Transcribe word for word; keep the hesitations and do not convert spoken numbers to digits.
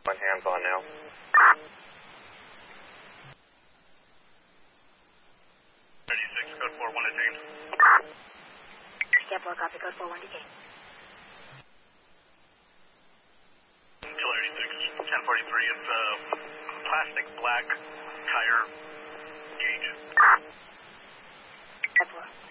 One hands on now. thirty-six, code four one to James. Step four, copy, code four one to James. thirty-six, ten forty-three, it's a plastic black tire gauge. Step four.